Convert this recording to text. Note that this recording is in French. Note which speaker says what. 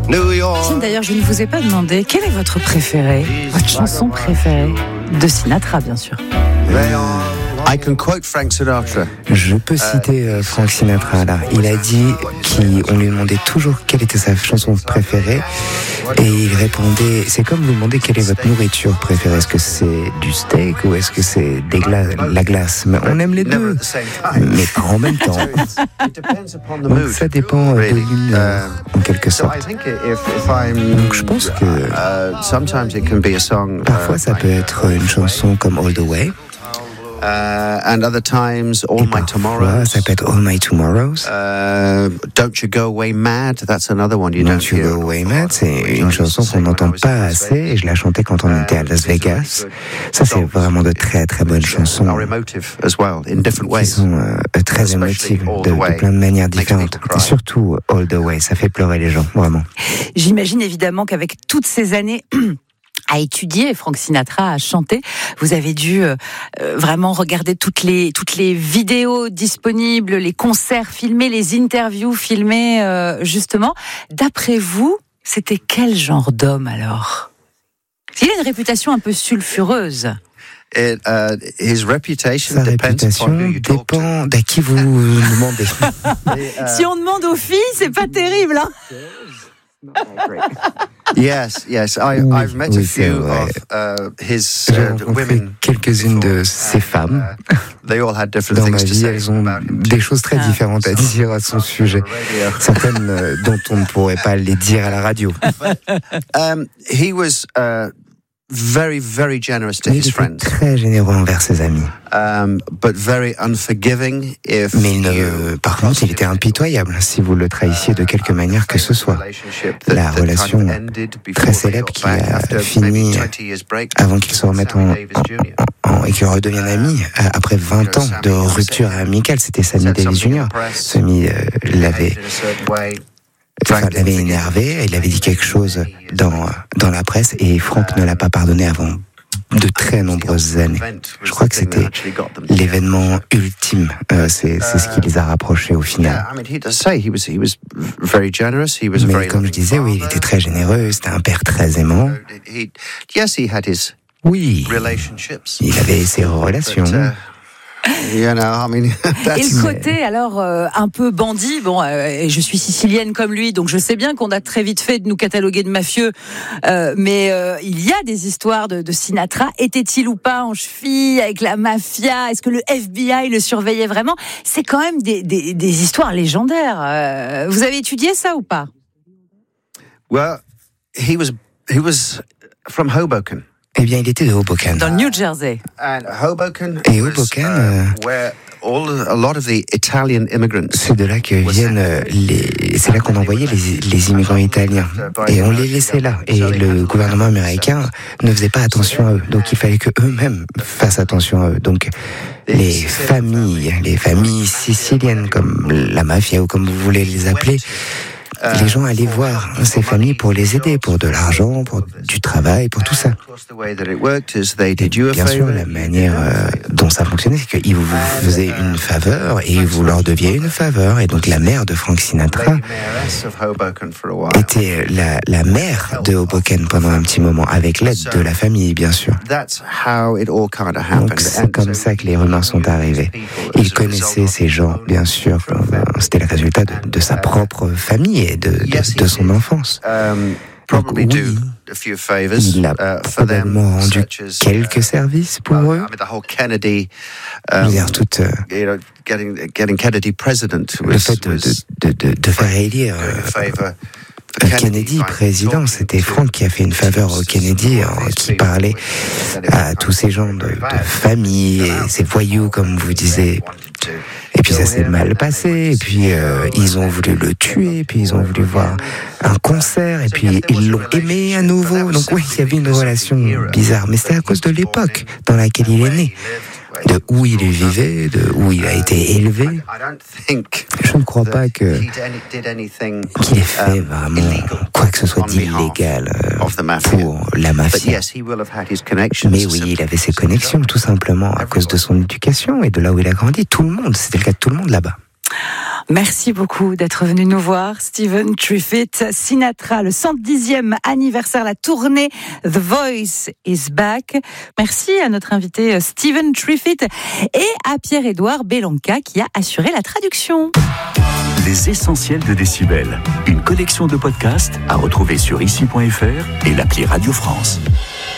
Speaker 1: New York.
Speaker 2: Tiens, d'ailleurs, je ne vous ai pas demandé quelle est votre préférée, votre chanson préférée de Sinatra, bien sûr.
Speaker 1: I can quote Frank Sinatra.
Speaker 3: Je peux citer Frank Sinatra là. Il a dit qu'on lui demandait toujours quelle était sa chanson préférée et il répondait, c'est comme vous demandez quelle est votre nourriture préférée. Est-ce que c'est du steak ou est-ce que c'est la glace? Mais on aime les deux, mais pas en même temps. Donc ça dépend de l'humeur en quelque sorte. Donc je pense que parfois ça peut être une chanson comme All the Way.
Speaker 1: And other times, All My Tomorrows.
Speaker 3: Ça peut être All My Tomorrows.
Speaker 1: Don't You Go Away Mad, that's another one you don't
Speaker 3: Don't You Go Away Mad, c'est une chanson qu'on n'entend pas assez et je la chantais quand on était à Las Vegas. Ça, c'est vraiment de très très bonnes chansons qui sont très émotives de plein de manières différentes. Et surtout All the Way, ça fait pleurer les gens, vraiment.
Speaker 2: J'imagine évidemment qu'avec toutes ces années à étudier Frank Sinatra, à chanter, vous avez dû vraiment regarder toutes les vidéos disponibles, les concerts filmés, les interviews filmées, justement. D'après vous, c'était quel genre d'homme alors? Il a une réputation un peu sulfureuse.
Speaker 1: Sa réputation
Speaker 3: dépend d'à qui vous demandez.
Speaker 2: Si on demande aux filles, c'est pas terrible, hein?
Speaker 1: Yes. I've met a few of his women.
Speaker 3: Quelques-unes de ces femmes.
Speaker 1: They all had different
Speaker 3: Dans ma
Speaker 1: things to
Speaker 3: vie,
Speaker 1: say
Speaker 3: elles ont
Speaker 1: about him.
Speaker 3: des choses très différentes à dire à son sujet. Certaines dont on ne pourrait pas les dire à la radio.
Speaker 1: He was very, very generous to his friends.
Speaker 3: Très généreux envers ses amis.
Speaker 1: But very unforgiving if
Speaker 3: par contre, il était impitoyable si vous le trahissiez de quelque manière que ce soit. La relation très célèbre qui a fini avant qu'il se remette et qu'il redevienne ami après 20 ans de rupture amicale, c'était Sammy Davis Jr. Sammy l'avait énervé, il avait dit quelque chose dans la presse et Frank ne l'a pas pardonné avant de très nombreuses années. Je crois que c'était l'événement ultime. C'est ce qui les a rapprochés au final. Mais comme je disais, oui, il était très généreux, c'était un père très aimant. Oui, il avait ses relations.
Speaker 1: Et
Speaker 2: le côté alors un peu bandit, bon, je suis sicilienne comme lui, donc je sais bien qu'on a très vite fait de nous cataloguer de mafieux, mais il y a des histoires de Sinatra. Était-il ou pas en cheville avec la mafia? Est-ce que le FBI le surveillait vraiment? C'est quand même des histoires légendaires. Vous avez étudié ça ou pas?
Speaker 1: Well, he was from Hoboken.
Speaker 3: Eh bien, il était de Hoboken.
Speaker 2: Dans le New Jersey.
Speaker 3: Et Hoboken, c'est de là que viennent c'est là qu'on envoyait les immigrants italiens. Et on les laissait là. Et le gouvernement américain ne faisait pas attention à eux. Donc il fallait que eux-mêmes fassent attention à eux. Donc les familles siciliennes, comme la mafia ou comme vous voulez les appeler, les gens allaient voir ces familles pour les aider, pour de l'argent, pour du travail, pour tout ça. Et bien sûr, la manière dont ça fonctionnait, c'est qu'ils vous faisaient une faveur et vous leur deviez une faveur. Et donc la mère de Frank Sinatra était la mère de Hoboken pendant un petit moment, avec l'aide de la famille, bien sûr. Donc c'est comme ça que les rumeurs sont arrivées. Il connaissait ces gens, bien sûr. C'était le résultat de sa propre famille et de son enfance. Donc, oui, il a probablement rendu quelques services pour eux. Je veux dire, toute le fait de faire élire Kennedy président, c'était Frank qui a fait une faveur au Kennedy, qui parlait à tous ces gens de famille et ces voyous, comme vous disiez. Et puis ça s'est mal passé, et puis ils ont voulu le tuer, et puis ils ont voulu voir un concert, et puis ils l'ont aimé à nouveau. Donc oui, il y avait une relation bizarre, mais c'était à cause de l'époque dans laquelle il est né, de où il vivait, de où il a été élevé. Je ne crois pas qu'il ait fait vraiment quoi que ce soit d'illégal pour la mafia. Mais oui, il avait ses connexions, tout simplement à cause de son éducation et de là où il a grandi. Tout le monde, c'était le cas de tout le monde là-bas.
Speaker 2: Merci beaucoup d'être venu nous voir, Stephen Triffitt. Sinatra, le 110e anniversaire, la tournée The Voice is Back. Merci à notre invité Stephen Triffitt et à Pierre-Édouard Belanca qui a assuré la traduction.
Speaker 4: Les essentiels de Décibel, une collection de podcasts à retrouver sur ici.fr et l'appli Radio France.